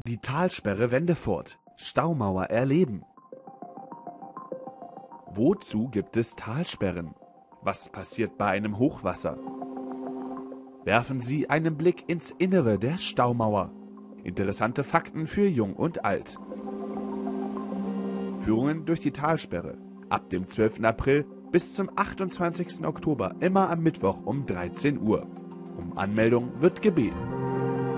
Die Talsperre Wendefurt. Staumauer erleben. Wozu gibt es Talsperren? Was passiert bei einem Hochwasser? Werfen Sie einen Blick ins Innere der Staumauer. Interessante Fakten für Jung und Alt. Führungen durch die Talsperre. Ab dem 12. April bis zum 28. Oktober, immer am Mittwoch um 13 Uhr. Um Anmeldung wird gebeten.